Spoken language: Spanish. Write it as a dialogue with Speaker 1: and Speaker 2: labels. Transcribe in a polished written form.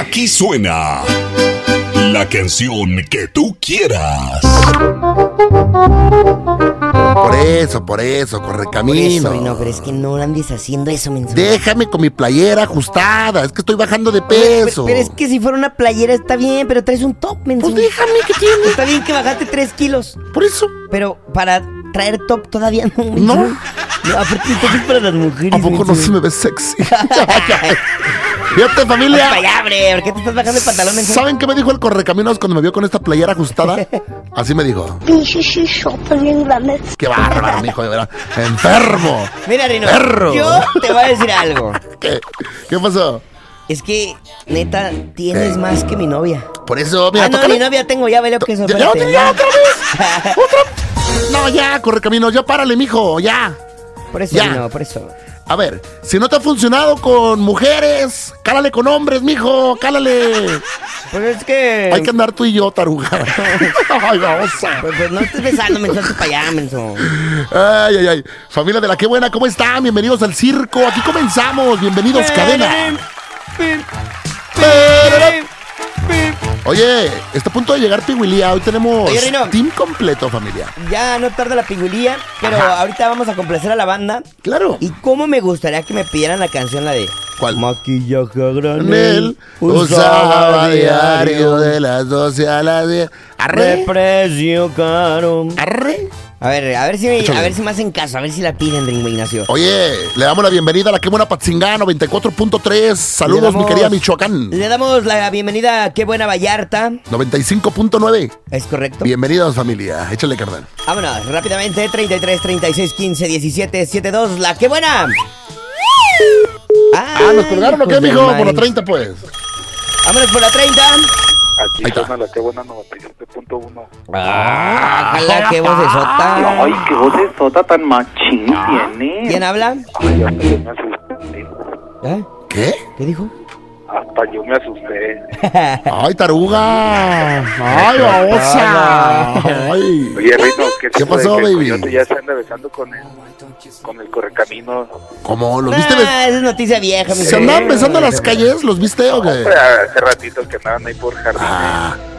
Speaker 1: Aquí suena la canción que tú quieras.
Speaker 2: Por eso, Correcamino.
Speaker 3: No, pero es que no andes haciendo eso, menso.
Speaker 2: Déjame con mi playera ajustada, es que estoy bajando de peso.
Speaker 3: Pero es que si fuera una playera está bien, pero traes un top, menso.
Speaker 2: Pues déjame, ¿qué tiene?
Speaker 3: Está bien que bajaste 3 kilos,
Speaker 2: Por eso.
Speaker 3: pero para traer top todavía no, menso.
Speaker 2: No.
Speaker 3: No, aparte el top es para las mujeres.
Speaker 2: ¿A poco no
Speaker 3: menso.
Speaker 2: se me ve sexy? Fíjate, familia.
Speaker 3: Vaya, hombre, ¿por qué te estás bajando el pantalón, menso?
Speaker 2: ¿Saben qué me dijo el Correcaminos cuando me vio con esta playera ajustada? Así me dijo.
Speaker 4: Pinche shishota bien grande.
Speaker 2: Qué bárbaro, mijo, de verdad. Enfermo.
Speaker 3: Mira, Rino,
Speaker 2: Perro.
Speaker 3: yo te voy a decir algo.
Speaker 2: ¿Qué pasó?
Speaker 3: Es que, neta, tienes más que mi novia.
Speaker 2: Por eso, mira,
Speaker 3: no,
Speaker 2: tócale.
Speaker 3: mi novia tengo, ya veo que eso.
Speaker 2: Ya otra vez. No, ya, Correcaminos, ya párale, mijo, ya.
Speaker 3: Por eso,
Speaker 2: Ya.
Speaker 3: Rino, por eso.
Speaker 2: A ver, si no te ha funcionado con mujeres, cálale con hombres, mijo, cálale.
Speaker 3: Pues es que...
Speaker 2: Hay que andar tú y yo, taruga. Ay, vamos a...
Speaker 3: Pues no estés besando, menso, hazte para allá, menso.
Speaker 2: Ay. Familia de la Qué Buena, ¿cómo están? Bienvenidos al circo. Aquí comenzamos. Bienvenidos, cadena. Oye, está a punto de llegar Piguilía. Hoy tenemos
Speaker 3: Oye, Rino.
Speaker 2: team completo, familia.
Speaker 3: Ya no tarda la pingüilía, pero
Speaker 2: Ajá.
Speaker 3: ahorita vamos a complacer a la banda.
Speaker 2: Claro.
Speaker 3: Y cómo me gustaría que me pidieran la canción, la de...
Speaker 2: ¿Cuál?
Speaker 3: Maquillaje a
Speaker 2: En
Speaker 3: granel.
Speaker 2: él usaba diario de las 12 a las 10.
Speaker 3: De
Speaker 2: Arre.
Speaker 3: precio caro.
Speaker 2: Arre.
Speaker 3: A ver
Speaker 2: Échale.
Speaker 3: a ver si me hacen caso, a ver si la piden, Ringo Ignacio.
Speaker 2: Oye, le damos la bienvenida a la Qué Buena Patzingá 94.3. Saludos,
Speaker 3: Le damos-
Speaker 2: mi querida Michoacán.
Speaker 3: Le damos la bienvenida a Qué Buena Vallarta.
Speaker 2: 95.9.
Speaker 3: ¿Es correcto?
Speaker 2: Bienvenidos, familia. Échale, carnal.
Speaker 3: Vámonos, rápidamente, 33, 36, 15, 17, 72, la Qué Buena.
Speaker 2: ¿Nos colgaron o qué,
Speaker 3: hijos de
Speaker 2: mijo? Por la
Speaker 3: maíz.
Speaker 2: 30, pues.
Speaker 3: Vámonos por la 30.
Speaker 5: Aquí
Speaker 2: Ahí está.
Speaker 5: suena la Qué Buena 97.1.
Speaker 3: Ojalá, qué vocesota.
Speaker 5: Ay, qué vocesota tan machín tiene.
Speaker 3: ¿Quién habla?
Speaker 5: Ay, hasta yo me asusté.
Speaker 3: ¿Eh?
Speaker 2: ¿Qué?
Speaker 3: ¿Qué dijo?
Speaker 5: Hasta yo me asusté.
Speaker 2: Ay, taruga. Ay, babosa. Ay.
Speaker 5: Oye, Rino,
Speaker 2: ¿Qué
Speaker 5: tipo de
Speaker 2: pasó,
Speaker 5: que
Speaker 2: baby?
Speaker 5: el coyote ya se anda besando con el Correcamino?
Speaker 2: ¿Cómo? ¿Los viste?
Speaker 3: Esa es noticia vieja, mi
Speaker 2: ¿Se andaban besando en las calles? ¿Los viste o qué?
Speaker 5: Hace ratito que andaban ahí por jardines.